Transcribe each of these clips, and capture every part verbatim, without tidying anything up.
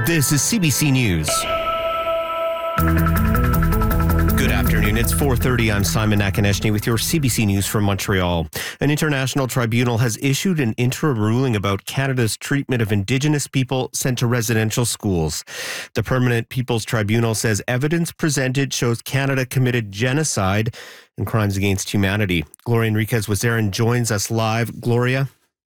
This is C B C News. Good afternoon. It's four thirty. I'm Simon Nakaneshny with your C B C News from Montreal. An international tribunal has issued an interim ruling about Canada's treatment of Indigenous people sent to residential schools. The Permanent People's Tribunal says evidence presented shows Canada committed genocide and crimes against humanity. Gloria Enriquez was there and joins us live. Gloria?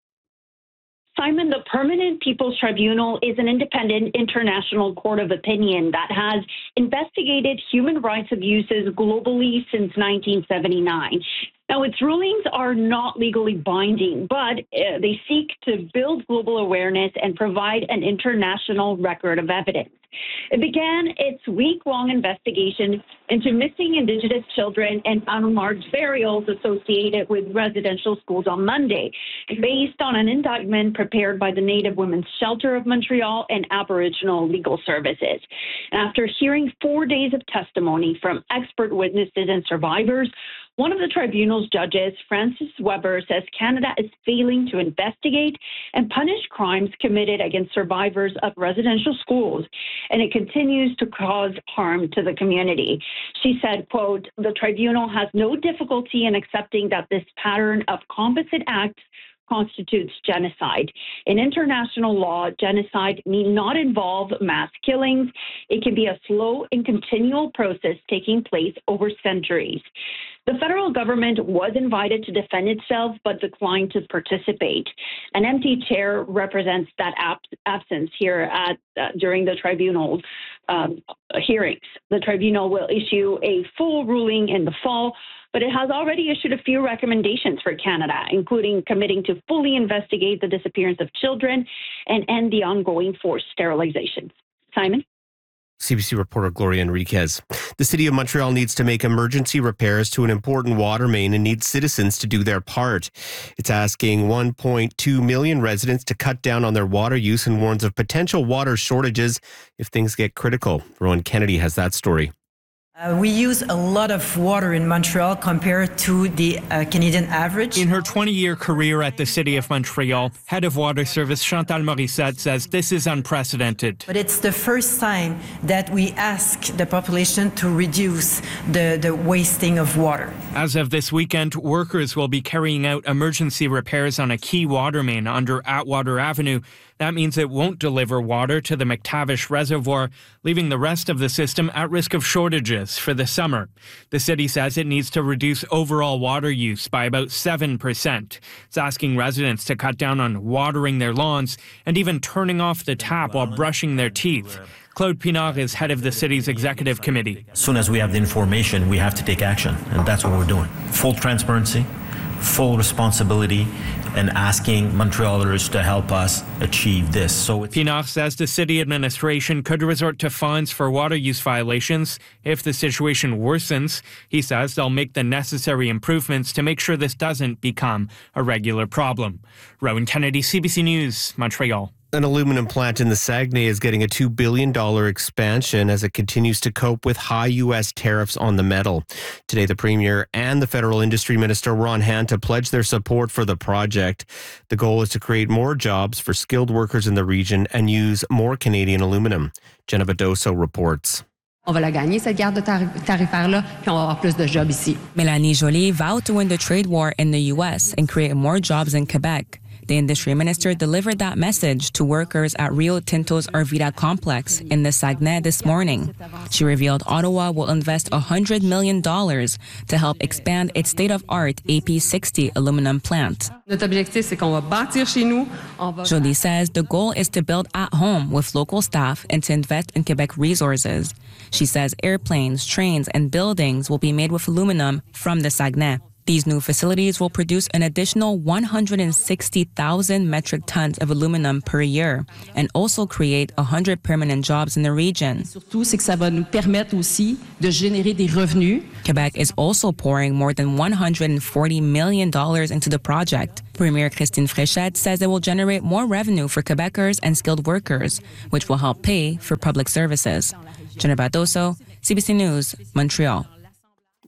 Simon, the Permanent People's Tribunal is an independent international court of opinion that has investigated human rights abuses globally since nineteen seventy-nine. Now, its rulings are not legally binding, but uh, they seek to build global awareness and provide an international record of evidence. It began its week-long investigation into missing Indigenous children and unmarked burials associated with residential schools on Monday, based on an indictment prepared by the Native Women's Shelter of Montreal and Aboriginal Legal Services. After hearing four days of testimony from expert witnesses and survivors, one of the tribunal's judges, Francis Weber, says Canada is failing to investigate and punish crimes committed against survivors of residential schools, and it continues to cause harm to the community. She said, quote, "The tribunal has no difficulty in accepting that this pattern of composite acts constitutes genocide. In international law, genocide need not involve mass killings. It can be a slow and continual process taking place over centuries." The federal government was invited to defend itself, but declined to participate. An empty chair represents that ab- absence here at uh, during the tribunal's um, hearings. The tribunal will issue a full ruling in the fall, but it has already issued a few recommendations for Canada, including committing to fully investigate the disappearance of children and end the ongoing forced sterilizations. Simon? C B C reporter Gloria Enriquez. The City of Montreal needs to make emergency repairs to an important water main and needs citizens to do their part. It's asking one point two million residents to cut down on their water use and warns of potential water shortages if things get critical. Rowan Kennedy has that story. Uh, we use a lot of water in Montreal compared to the uh, Canadian average. In her twenty-year career at the City of Montreal, Head of Water Service Chantal Morissette says this is unprecedented. But it's the first time that we ask the population to reduce the, the wasting of water. As of this weekend, workers will be carrying out emergency repairs on a key water main under Atwater Avenue. That means it won't deliver water to the McTavish Reservoir, leaving the rest of the system at risk of shortages for the summer. The city says it needs to reduce overall water use by about seven percent. It's asking residents to cut down on watering their lawns and even turning off the tap while brushing their teeth. Claude Pinard is head of the city's executive committee. As soon as we have the information, we have to take action, and that's what we're doing. Full transparency, full responsibility, and asking Montrealers to help us achieve this. So it's Pinard says the city administration could resort to fines for water use violations if the situation worsens. He says they'll make the necessary improvements to make sure this doesn't become a regular problem. Rowan Kennedy, C B C News, Montreal. An aluminum plant in the Saguenay is getting a two billion dollars expansion as it continues to cope with high U S tariffs on the metal. Today, the Premier and the Federal Industry Minister were on hand to pledge their support for the project. The goal is to create more jobs for skilled workers in the region and use more Canadian aluminum. Jennifer Doso reports. On va la gagner, cette guerre de tarifaire-là, puis on va avoir plus de jobs ici. Mélanie Joly vowed to win the trade war in the U S and create more jobs in Quebec. The industry minister delivered that message to workers at Rio Tinto's Arvida complex in the Saguenay this morning. She revealed Ottawa will invest one hundred million dollars to help expand its state-of-art A P sixty aluminum plant. Notre objectif, c'est qu'on va bâtir chez nous. Joly says the goal is to build at home with local staff and to invest in Quebec resources. She says airplanes, trains, and buildings will be made with aluminum from the Saguenay. These new facilities will produce an additional one hundred sixty thousand metric tons of aluminum per year and also create one hundred permanent jobs in the region. Surtout, c'est que ça va nous permettre aussi de générer des revenus. Quebec is also pouring more than one hundred forty million dollars into the project. Premier Christine Fréchette says it will generate more revenue for Quebecers and skilled workers, which will help pay for public services. Jennifer Doso, C B C News, Montreal.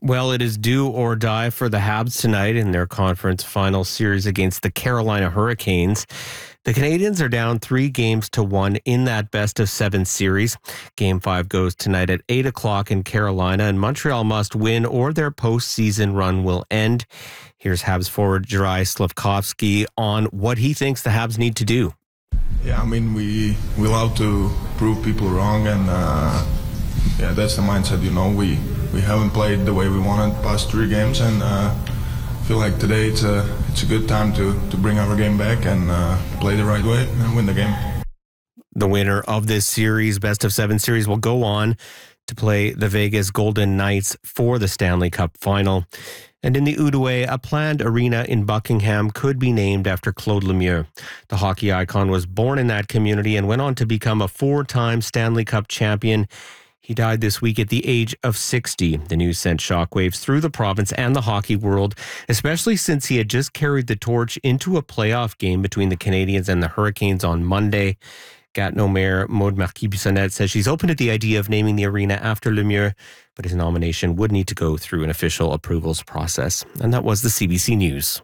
Well, it is do or die for the Habs tonight in their conference final series against the Carolina Hurricanes. The Canadians are down three games to one in that best of seven series. Game five goes tonight at eight o'clock in Carolina, and Montreal must win or their postseason run will end. Here's Habs forward Juraj Slafkovsky on what he thinks the Habs need to do. Yeah, I mean, we we love to prove people wrong, and uh, yeah, that's the mindset. You know, we we haven't played the way we wanted the past three games, and uh, I feel like today it's a it's a good time to to bring our game back and uh, play the right way and win the game. The winner of this series, best of seven series, will go on to play the Vegas Golden Knights for the Stanley Cup final. And in the Outaouais, a planned arena in Buckingham could be named after Claude Lemieux. The hockey icon was born in that community and went on to become a four-time Stanley Cup champion. He died this week at the age of sixty. The news sent shockwaves through the province and the hockey world, especially since he had just carried the torch into a playoff game between the Canadiens and the Hurricanes on Monday. Gatineau Mayor Maude Marquis-Bissonnette says she's open to the idea of naming the arena after Lemieux, but his nomination would need to go through an official approvals process. And that was the C B C News.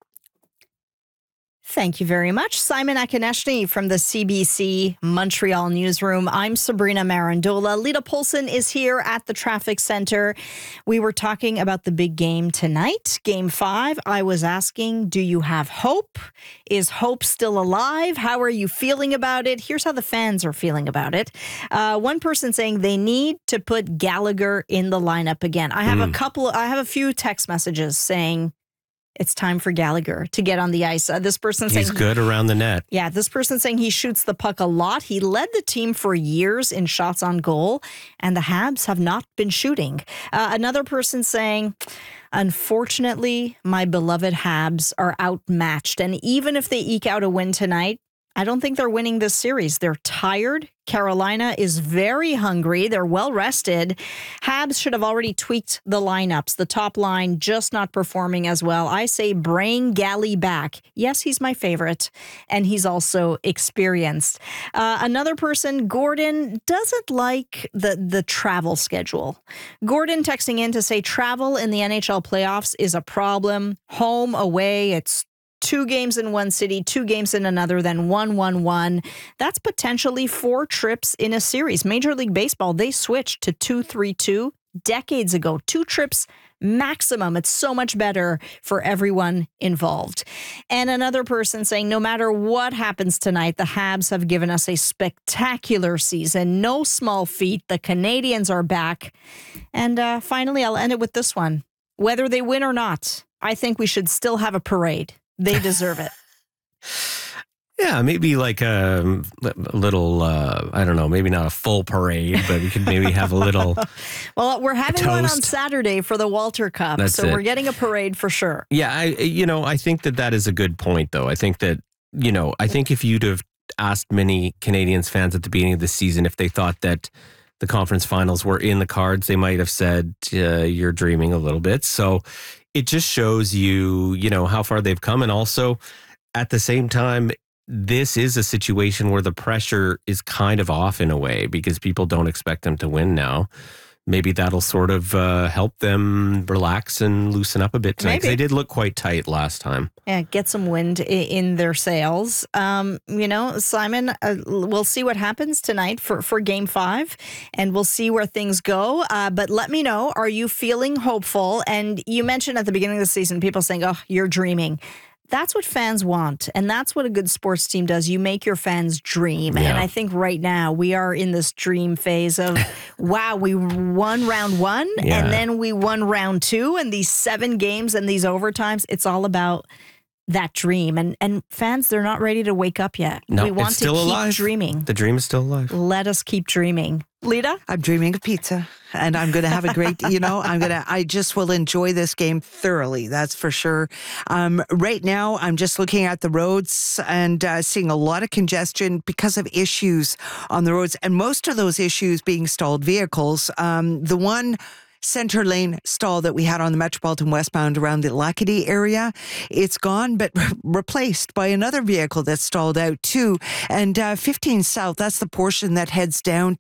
Thank you very much, Simon Akineshny from the C B C Montreal newsroom. I'm Sabrina Marandola. Lita Polson is here at the traffic center. We were talking about the big game tonight, game five. I was asking, do you have hope? Is hope still alive? How are you feeling about it? Here's how the fans are feeling about it. Uh, one person saying they need to put Gallagher in the lineup again. I have mm. a couple, I have a few text messages saying, it's time for Gallagher to get on the ice. Uh, this person saying he's good around the net. Yeah, this person saying he shoots the puck a lot. He led the team for years in shots on goal, and the Habs have not been shooting. Uh, another person saying, unfortunately, my beloved Habs are outmatched, and even if they eke out a win tonight, I don't think they're winning this series. They're tired. Carolina is very hungry. They're well rested. Habs should have already tweaked the lineups. The top line just not performing as well. I say bring Gally back. Yes, he's my favorite, and he's also experienced. Uh, another person, Gordon, doesn't like the, the travel schedule. Gordon texting in to say travel in the N H L playoffs is a problem. Home, away, it's two games in one city, two games in another, then one, one, one. That's potentially four trips in a series. Major League Baseball, they switched to two, three, two decades ago. Two trips maximum. It's so much better for everyone involved. And another person saying, no matter what happens tonight, the Habs have given us a spectacular season. No small feat. The Canadians are back. And uh, finally, I'll end it with this one. Whether they win or not, I think we should still have a parade. They deserve it. Yeah, maybe like a, a little, uh, I don't know, maybe not a full parade, but we could maybe have a little Well, we're having one on Saturday for the Walter Cup, That's so it. we're getting a parade for sure. Yeah, I, you know, I think that that is a good point, though. I think that, you know, I think if you'd have asked many Canadiens fans at the beginning of the season if they thought that the conference finals were in the cards, they might have said, uh, you're dreaming a little bit. So it just shows you, you know, how far they've come. And also, at the same time, this is a situation where the pressure is kind of off in a way because people don't expect them to win now. Maybe that'll sort of uh, help them relax and loosen up a bit tonight. They did look quite tight last time. Yeah, get some wind in their sails. Um, you know, Simon, uh, we'll see what happens tonight for, for game five, and we'll see where things go. Uh, but let me know, are you feeling hopeful? And you mentioned at the beginning of the season, people saying, oh, you're dreaming. That's what fans want, and that's what a good sports team does. You make your fans dream, yeah. and I think right now we are in this dream phase of, wow, we won round one, yeah. and then we won round two, and these seven games and these overtimes, it's all about that dream. And and fans, they're not ready to wake up yet. No, we want it's still to keep alive. dreaming. The dream is still alive. Let us keep dreaming. Lita? I'm dreaming of pizza, and I'm going to have a great, you know, I'm going to, I just will enjoy this game thoroughly. That's for sure. Um, right now, I'm just looking at the roads and uh, seeing a lot of congestion because of issues on the roads, and most of those issues being stalled vehicles. Um, the one center lane stall that we had on the Metropolitan westbound around the Lackady area, it's gone, but re- replaced by another vehicle that's stalled out too. And uh, fifteen South, that's the portion that heads down